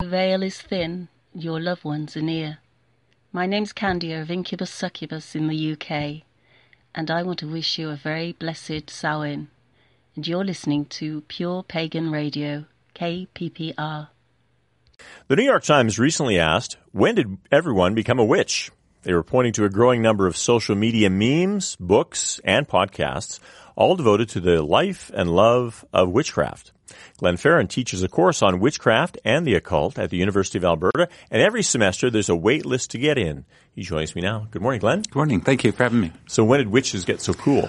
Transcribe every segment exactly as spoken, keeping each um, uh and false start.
The veil is thin, your loved ones are near. My name's Candia of Incubus Succubus in the U K, and I want to wish you a very blessed Samhain. And you're listening to Pure Pagan Radio, K P P R. The New York Times recently asked, when did everyone become a witch? They were pointing to a growing number of social media memes, books, and podcasts, all devoted to the life and love of witchcraft. Glenn Farron teaches a course on witchcraft and the occult at the University of Alberta, and every semester there's a wait list to get in. He joins me now. Good morning, Glenn. Good morning. Thank you for having me. So when did witches get so cool?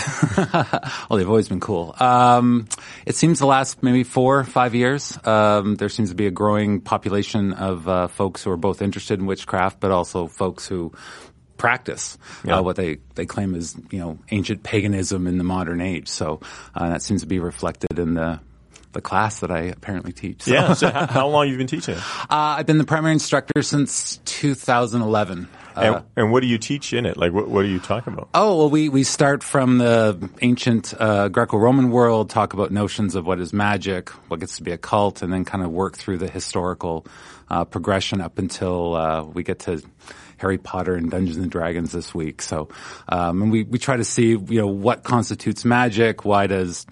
Well, they've always been cool. Um, it seems the last maybe four, five years, um, there seems to be a growing population of uh, folks who are both interested in witchcraft, but also folks who practice yeah. uh, what they, they claim is, you know, ancient paganism in the modern age. So uh, that seems to be reflected in the the class that I apparently teach. So. Yeah. So how long have you been teaching? Uh, I've been the primary instructor since two thousand eleven. And, uh, and what do you teach in it? Like, what, what are you talking about? Oh, well, we, we start from the ancient uh, Greco-Roman world, talk about notions of what is magic, what gets to be a cult, and then kind of work through the historical uh, progression up until uh, we get to Harry Potter and Dungeons and Dragons this week. So, um, and we, we try to see, you know, what constitutes magic, why does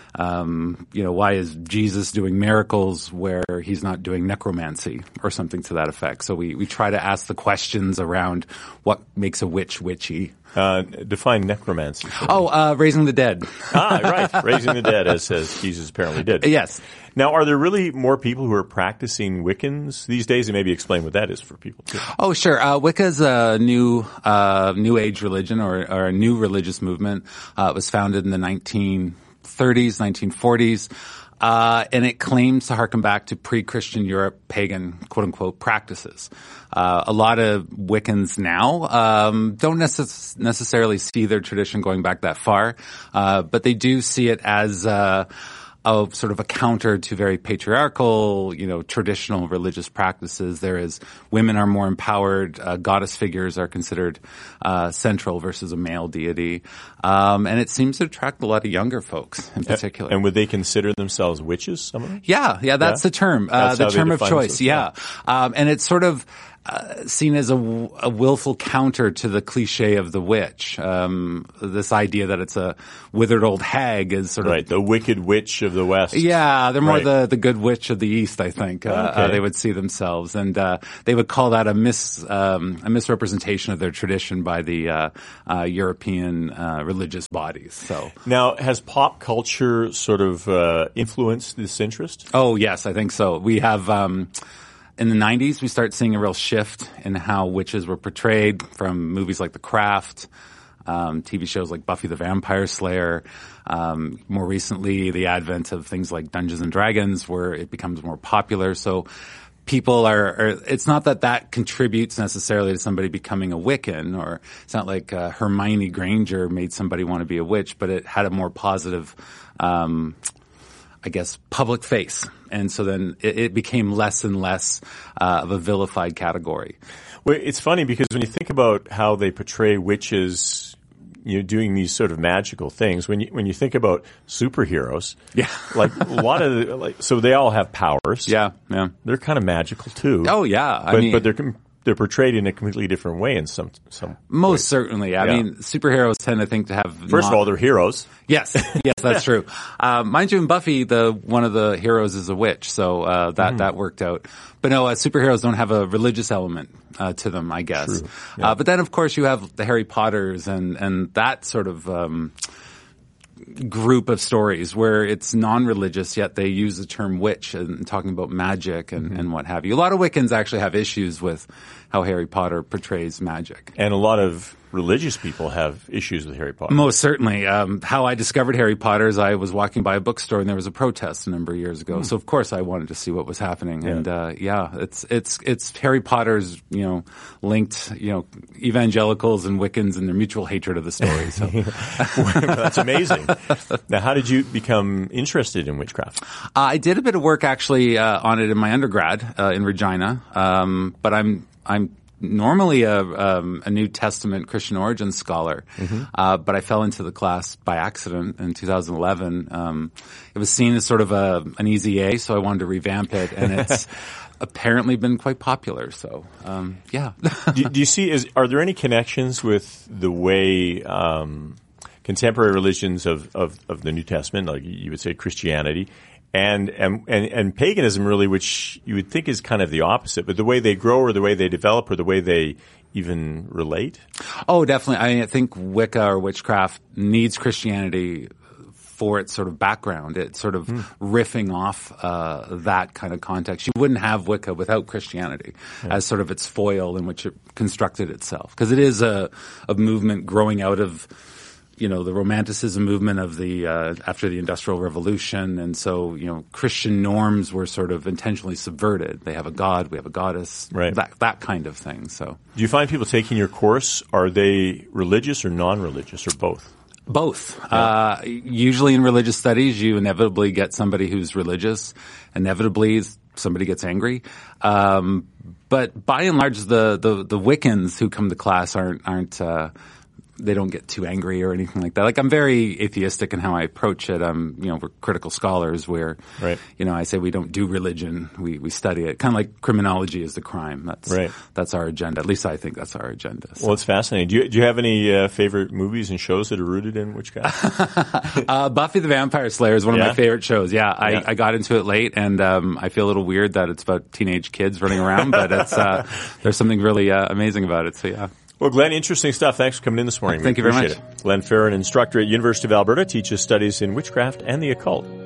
Um, you know, why is Jesus doing miracles where he's not doing necromancy or something to that effect? So we, we try to ask the questions around what makes a witch witchy. Uh, define necromancy. Oh, uh, raising the dead. Ah, right. Raising the dead, as, as Jesus apparently did. Yes. Now, are there really more people who are practicing Wiccans these days? And maybe explain what that is for people, too. Oh, sure. Uh, Wicca is a new, uh, new age religion or, or a new religious movement. Uh, it was founded in the nineteen thirties, nineteen forties, uh, and it claims to harken back to pre-Christian Europe pagan, quote-unquote, practices. Uh, a lot of Wiccans now um, don't necess- necessarily see their tradition going back that far, uh, but they do see it as uh, a sort of a counter to very patriarchal, you know, traditional religious practices. There is women are more empowered, uh, goddess figures are considered uh, central versus a male deity, um, and it seems to attract a lot of younger folks in particular. And would they consider themselves witches? Some of them? Yeah, yeah, that's yeah? the term, uh, that's the term of choice. Themselves. Yeah, um, and it's sort of Uh, seen as a, a willful counter to the cliche of the witch. Um, this idea that it's a withered old hag is sort of right, the wicked witch of the West. Yeah, they're more right. the the good witch of the East, I think. Uh, okay. uh, they would see themselves, and uh, they would call that a mis um, a misrepresentation of their tradition by the uh, uh, European uh, religious bodies. So now, has pop culture sort of uh, influenced this interest? Oh yes, I think so. We have. Um, In the nineties, we start seeing a real shift in how witches were portrayed from movies like The Craft, um, T V shows like Buffy the Vampire Slayer, um, more recently the advent of things like Dungeons and Dragons where it becomes more popular. So people are, are it's not that that contributes necessarily to somebody becoming a Wiccan, or it's not like uh, Hermione Granger made somebody want to be a witch, but it had a more positive um I guess, public face. And so then it, it became less and less uh, of a vilified category. Well, it's funny because when you think about how they portray witches, you know, doing these sort of magical things, when you, when you think about superheroes, yeah, like a lot of, the, like, so they all have powers. Yeah, yeah. They're kind of magical too. Oh, yeah. I but, mean, but they're, they're portrayed in a completely different way in some, some Most ways. certainly. I yeah. mean, superheroes tend to think to have. First not, of all, they're heroes. Yes, yes, that's true. Uh, mind you, in Buffy, the one of the heroes is a witch, so uh, that mm. that worked out. But no, uh, superheroes don't have a religious element uh, to them, I guess. True. Yeah. Uh, but then, of course, you have the Harry Potters and and that sort of. Um, group of stories where it's non-religious, yet they use the term witch and talking about magic and, mm-hmm. and what have you. A lot of Wiccans actually have issues with how Harry Potter portrays magic. And a lot of religious people have issues with Harry Potter. Most certainly. Um, how I discovered Harry Potter is I was walking by a bookstore and there was a protest a number of years ago. Mm. So of course I wanted to see what was happening. Yeah. And, uh, yeah, it's, it's, it's Harry Potter's, you know, linked, you know, evangelicals and Wiccans and their mutual hatred of the story. So that's amazing. Now, how did you become interested in witchcraft? Uh, I did a bit of work actually, uh, on it in my undergrad, uh, in Regina. Um, but I'm, I'm, normally a, um, a New Testament Christian origins scholar, mm-hmm. uh, but I fell into the class by accident in two thousand eleven. Um, it was seen as sort of a an easy A, so I wanted to revamp it, and it's apparently been quite popular. So, um, yeah. do, do you see? Is are there any connections with the way um, contemporary religions of, of of the New Testament, like you would say Christianity, And, and, and, and paganism really, which you would think is kind of the opposite, but the way they grow or the way they develop or the way they even relate? Oh, definitely. I, mean, I think Wicca or witchcraft needs Christianity for its sort of background. It's sort of mm. riffing off uh, that kind of context. You wouldn't have Wicca without Christianity yeah. as sort of its foil in which it constructed itself. Because it is a, a movement growing out of you know, the Romanticism movement of the, uh, after the Industrial Revolution. And so, you know, Christian norms were sort of intentionally subverted. They have a god, we have a goddess, right. that, that kind of thing. So, do you find people taking your course, are they religious or non-religious or both? Both. Yeah. Uh, usually in religious studies, you inevitably get somebody who's religious. Inevitably, somebody gets angry. Um, but by and large, the, the, the Wiccans who come to class aren't, aren't, uh, they don't get too angry or anything like that. Like, I'm very atheistic in how I approach it. Um, you know, we're critical scholars where, right. you know, I say we don't do religion. We, we study it. Kind of like criminology is the crime. That's, right. that's our agenda. At least I think that's our agenda. So. Well, it's fascinating. Do you, do you have any, uh, favorite movies and shows that are rooted in witchcraft? uh, Buffy the Vampire Slayer is one yeah? of my favorite shows. Yeah. I, yeah. I got into it late and, um, I feel a little weird that it's about teenage kids running around, but it's, uh, there's something really, uh, amazing about it. So yeah. Well, Glenn, interesting stuff. Thanks for coming in this morning. Thank we you very appreciate much. It. Glenn Farron, instructor at University of Alberta, teaches studies in witchcraft and the occult.